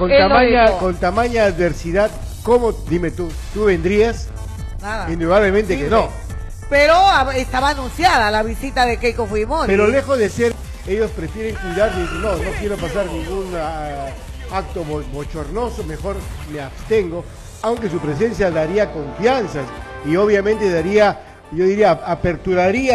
con tamaña adversidad, ¿cómo? Dime ¿tú vendrías? Nada. Indudablemente que no. Pero estaba anunciada la visita de Keiko Fujimori. Pero lejos de ser, ellos prefieren cuidar, no quiero pasar ningún acto bochornoso, mejor me abstengo, aunque su presencia daría confianza y obviamente daría, yo diría, aperturaría